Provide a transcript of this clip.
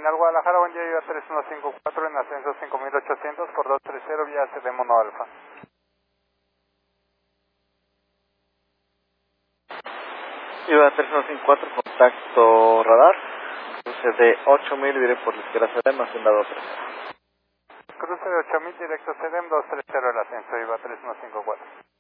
Terminal Guadalajara, buen día, IVA 3154 en ascenso 5800 por 230 vía CD Mono Alfa. IVA 3154, contacto radar, cruce de 8000, diré por la izquierda CDM, hacienda 230. Cruce de 8000 directo CDM 230 el ascenso, IVA 3154.